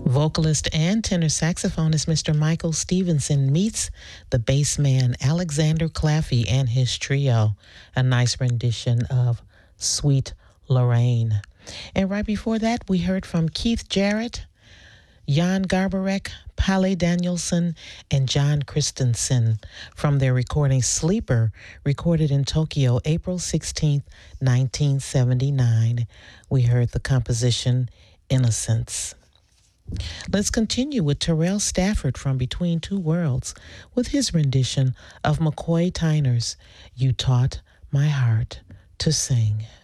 Vocalist and tenor saxophonist Mr. Michael Stevenson meets the bass man Alexander Claffey and his trio. A nice rendition of Sweet Lorraine. And right before that, we heard from Keith Jarrett, Jan Garbarek, Palle Danielson, and John Christensen from their recording Sleeper, recorded in Tokyo, April 16, 1979. We heard the composition Innocence. Let's continue with Terrell Stafford from Between Two Worlds with his rendition of McCoy Tyner's You Taught My Heart to Sing.